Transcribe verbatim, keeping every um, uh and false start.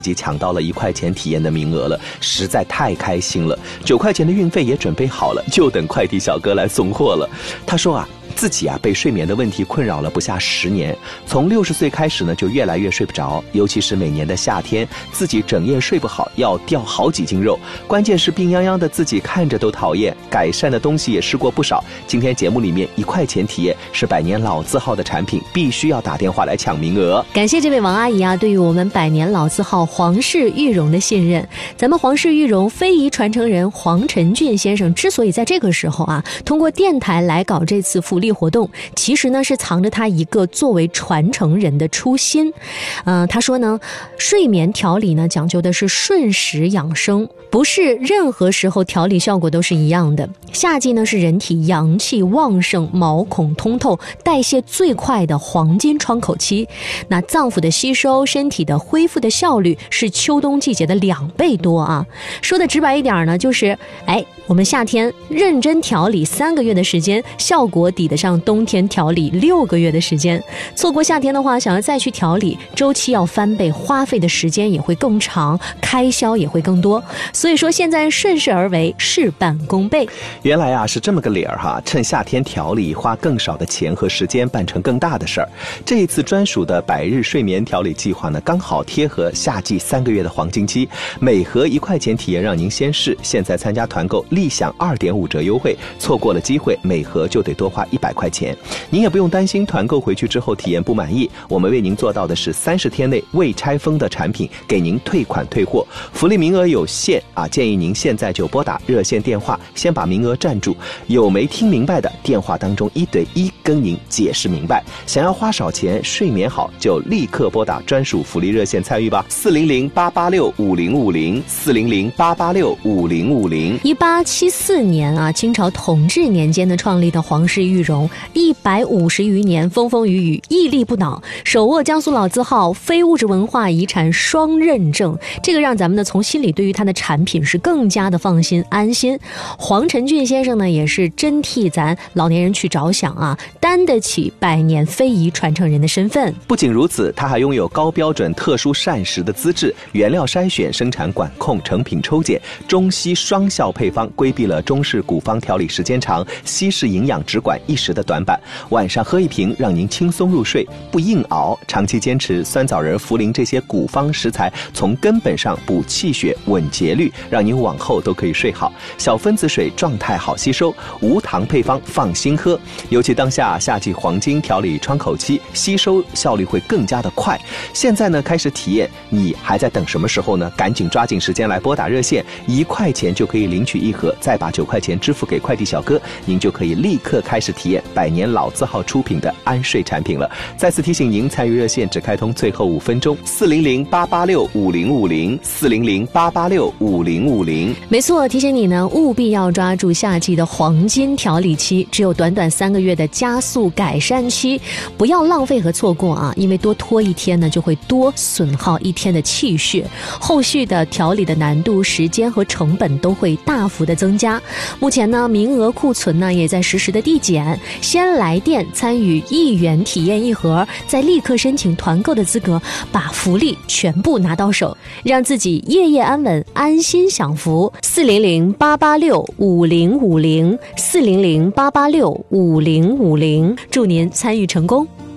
自己抢到了一块钱体验的名额了，实在太开心了。九块钱的运费也准备好了，就等快递小哥来送货了。他说啊，自己啊被睡眠的问题困扰了不下十年，从六十岁开始呢就越来越睡不着，尤其是每年的夏天，自己整夜睡不好，要掉好几斤肉。关键是病殃殃的自己看着都讨厌，改善的东西也试过不少。今天节目里面一块钱体验是百年老字号的产品，必须要打电话来抢名额。 感谢这位王阿姨啊，对于我们百年老字号皇氏玉荣的信任。咱们皇氏玉荣非遗传承人黄晨俊先生之所以在这个时候啊，通过电台来搞这次福利活动，其实呢是藏着他一个作为传承人的初心。呃，他说呢，睡眠调理呢讲究的是顺时养生，不是任何时候调理效果都是一样的。夏季呢是人体阳气旺盛、毛孔通透、代谢最快的黄金窗口期，那脏腑的吸收、身体的恢复的效率是秋冬季节的两倍多啊。说的直白一点呢，就是哎，我们夏天认真调理三个月的时间，效果抵得上冬天调理六个月的时间。错过夏天的话，想要再去调理，周期要翻倍，花费的时间也会更长，开销也会更多。所以说现在顺势而为，事半功倍。 原来啊是这么个理儿哈，趁夏天调理，花更少的钱和时间办成更大的事儿。这一次专属的百日睡眠调理计划呢，刚好贴合夏季三个月的黄金期，每盒一块钱体验让您先试，现在参加团购立享 二点五 折优惠，错过了机会，每盒就得多花一百块钱。您也不用担心团购回去之后体验不满意，我们为您做到的是三十天内未拆封的产品给您退款退货，福利名额有限啊，建议您现在就拨打热线电话，先把名额占住。有没听明白的，电话当中一对一跟您解释明白。想要花少钱睡眠好，就立刻拨打专属福利热线参与吧，四零零八八六五零五零，四零零八八六五零五零。 一八七四年啊，清朝同治年间的创立的皇氏玉荣，一百五十余年风风雨雨，屹立不倒，手握江苏老字号非物质文化遗产双认证，这个让咱们呢从心里对于它的产品是更加的放心安心。黄晨俊先生呢也是真替咱老年人去着想啊，担得起百年非遗传承人的身份。 不仅如此，他还拥有高标准特殊膳食的资质，原料筛选、生产管控、成品抽检，中西双效配方，规避了中式古方调理时间长、西式营养只管一时的短板。晚上喝一瓶，让您轻松入睡，不硬熬。长期坚持酸枣仁、茯苓这些古方食材，从根本上补气血、稳节律，让您往后都可以睡好。小分子水状态好吸收，无糖配方放心喝。尤其当下夏季黄金调理窗口期，吸收效率会更加的快。现在呢开始体验，你还在等什么时候呢？赶紧抓紧时间来拨打热线，一块钱就可以领取一盒，再把九块钱支付给快递小哥，您就可以立刻开始体验百年老字号出品的安睡产品了。再次提醒您，参与热线只开通最后五分钟，四零零八八六五零五零，四零零八八六五零五零。 没错，提醒你呢，务必要抓住夏季的黄金调理期，只有短短三个月的加速改善期，不要浪费和错过啊！因为多拖一天呢，就会多损耗一天的气血，后续的调理的难度、时间和成本都会大幅的增加。目前呢，名额库存呢也在实时的递减，先来电参与一元体验一盒，再立刻申请团购的资格，把福利全部拿到手，让自己夜夜安稳，安心享福。四零零八八六五零五零，四零零八八六五零五零，祝您参与成功。